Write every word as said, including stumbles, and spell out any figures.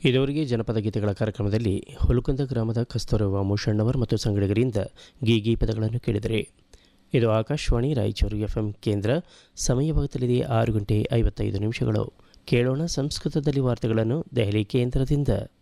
ಇದುವರೆಗೆ ಜನಪದ ಗೀತೆಗಳ ಕಾರ್ಯಕ್ರಮದಲ್ಲಿ ಹುಲಕುಂದ ಗ್ರಾಮದ ಕಸ್ತೂರವ ಮೂಷಣ್ಣವರ್ ಮತ್ತು ಸಂಗಡಿಗರಿಂದ ಗೀಗಿ ಪದಗಳನ್ನು ಕೇಳಿದರೆ. ಇದು ಆಕಾಶವಾಣಿ ರಾಯಚೂರು ಎಫ್ ಎಂ ಕೇಂದ್ರ. ಸಮಯವಾಗುತ್ತಲಿದೆ ಆರು ಗಂಟೆ ಐವತ್ತೈದು ನಿಮಿಷಗಳು. ಕೇಳೋಣ ಸಂಸ್ಕೃತದಲ್ಲಿ ವಾರ್ತೆಗಳನ್ನು ದೆಹಲಿ ಕೇಂದ್ರದಿಂದ.